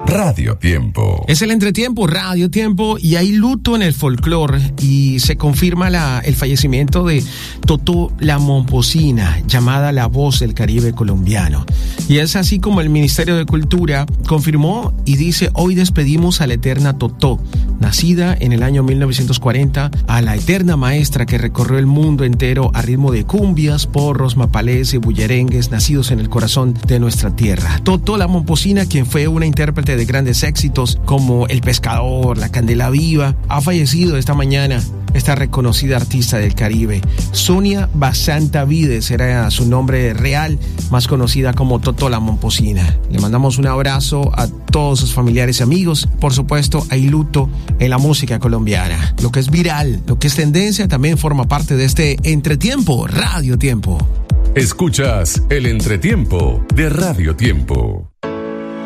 Radio Tiempo. Es el entretiempo, Radio Tiempo, y hay luto en el folclore y se confirma el fallecimiento de Totó la Momposina, llamada la voz del Caribe colombiano. Y es así como el Ministerio de Cultura confirmó y dice: hoy despedimos a la eterna Totó, nacida en el año 1940, a la eterna maestra que recorrió el mundo entero a ritmo de cumbias, porros, mapalés y bullerengues nacidos en el corazón de nuestra tierra. Totó la Momposina, quien fue una intérprete de grandes éxitos como El Pescador, La Candela Viva, ha fallecido esta mañana esta reconocida artista del Caribe. Sonia Basanta Vides era su nombre real, más conocida como Totó la Momposina. Le mandamos un abrazo a todos sus familiares y amigos. Por supuesto, hay luto en la música colombiana. Lo que es viral, lo que es tendencia, también forma parte de este entretiempo, Radio Tiempo. Escuchas el entretiempo de Radio Tiempo.